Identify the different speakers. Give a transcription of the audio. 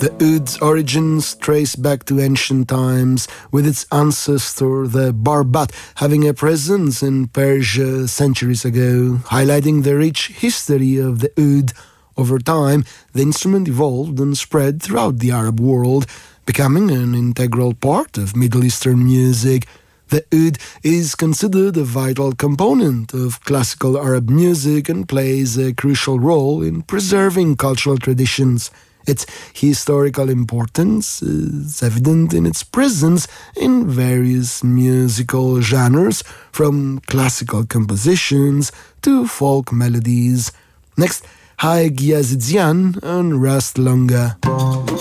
Speaker 1: The oud's origins trace back to ancient times, with its ancestor, the barbat, having a presence in Persia centuries ago, highlighting the rich history of the oud. Over time, the instrument evolved and spread throughout the Arab world, becoming an integral part of Middle Eastern music. The oud is considered a vital component of classical Arab music and plays a crucial role in preserving cultural traditions. Its historical importance is evident in its presence in various musical genres, from classical compositions to folk melodies. Next, Haig Yazidzian and Rast Longa.